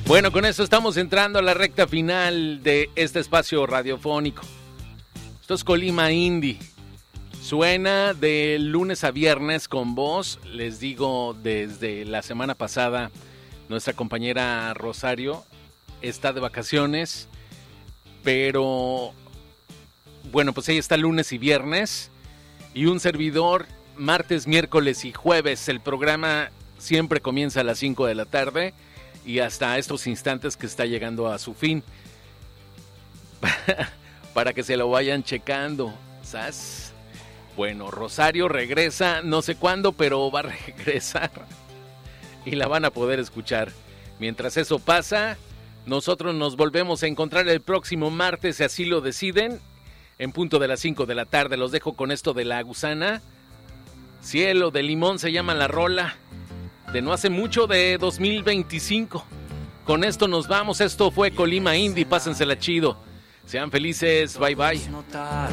Bueno, con eso estamos entrando a la recta final de este espacio radiofónico. Esto es Colima Indie. Suena de lunes a viernes con voz. Les digo, desde la semana pasada, nuestra compañera Rosario está de vacaciones, pero bueno, pues ella está lunes y viernes, y un servidor martes, miércoles y jueves. El programa siempre comienza a las 5 de la tarde y hasta estos instantes que está llegando a su fin. Para que se lo vayan checando, ¿sabes? Bueno, Rosario regresa, no sé cuándo, pero va a regresar y la van a poder escuchar. Mientras eso pasa, nosotros nos volvemos a encontrar el próximo martes, si así lo deciden, en punto de las 5 de la tarde. Los dejo con esto de La Gusana. Cielo de Limón se llama la rola, de no hace mucho, de 2025. Con esto nos vamos. Esto fue Colima Indie. Pásensela chido. Sean felices. Bye bye.